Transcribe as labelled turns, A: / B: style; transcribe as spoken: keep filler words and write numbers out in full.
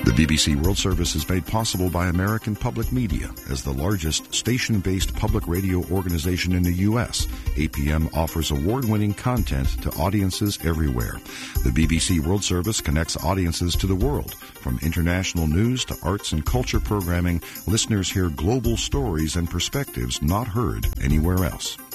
A: The B B C World Service is made possible by American Public Media. As the largest station-based public radio organization in the U S, A P M offers award-winning content to audiences everywhere. The B B C World Service connects audiences to the world. From international news to arts and culture programming, listeners hear global stories and perspectives not heard anywhere else.